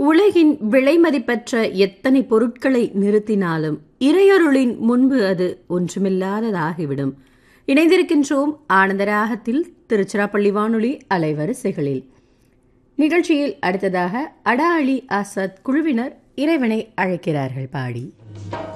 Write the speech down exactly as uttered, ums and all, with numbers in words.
உலகின் விலைமதிப்பற்ற எத்தனை பொருட்களை நிறுத்தினாலும் இறையருளின் முன்பு அது ஒன்றுமில்லாததாகிவிடும். இணைந்திருக்கின்றோம் ஆனந்தராகத்தில் திருச்சிராப்பள்ளி வானொலி அலைவரிசைகளில். நிகழ்ச்சியில் அடுத்ததாக அடா அலி ஆசாத் குழுவினர் இறைவனை அழைக்கிறார்கள் பாடி.